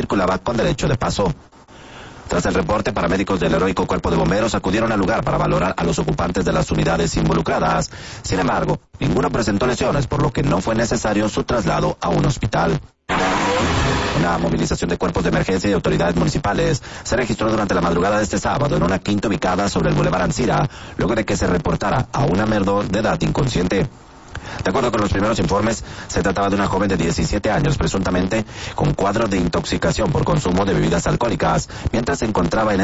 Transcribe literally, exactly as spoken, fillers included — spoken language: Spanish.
circulaba con derecho de paso. Tras el reporte, paramédicos del heroico Cuerpo de Bomberos acudieron al lugar para valorar a los ocupantes de las unidades involucradas. Sin embargo, ninguno presentó lesiones, por lo que no fue necesario su traslado a un hospital. Una movilización de cuerpos de emergencia y autoridades municipales se registró durante la madrugada de este sábado en una quinta ubicada sobre el Boulevard Ancira, luego de que se reportara a una menor de edad inconsciente. De acuerdo con los primeros informes, se trataba de una joven de diecisiete años, presuntamente con cuadro de intoxicación por consumo de bebidas alcohólicas, mientras se encontraba en